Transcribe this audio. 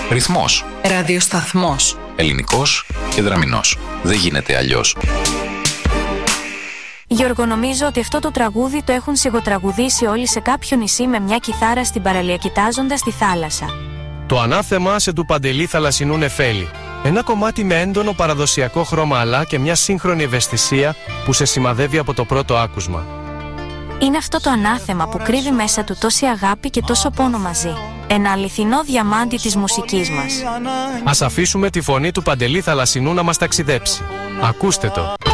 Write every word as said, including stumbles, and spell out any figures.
Ρυθμός. Ραδιοσταθμός. Ελληνικός και δραμηνός. Δεν γίνεται αλλιώς. Γιώργο, νομίζω ότι αυτό το τραγούδι το έχουν σιγοτραγουδήσει όλοι σε κάποιο νησί με μια κιθάρα στην παραλία κοιτάζοντας τη θάλασσα. Το ανάθεμά σε του Παντελή Θαλασσινού Νεφέλη. Ένα κομμάτι με έντονο παραδοσιακό χρώμα αλλά και μια σύγχρονη ευαισθησία που σε σημαδεύει από το πρώτο άκουσμα. Είναι αυτό το ανάθεμα που κρύβει μέσα του τόση αγάπη και τόσο πόνο μαζί. Ένα αληθινό διαμάντι της μουσικής μας. Ας αφήσουμε τη φωνή του Παντελή Θαλασσινού να μας ταξιδέψει. Ακούστε το.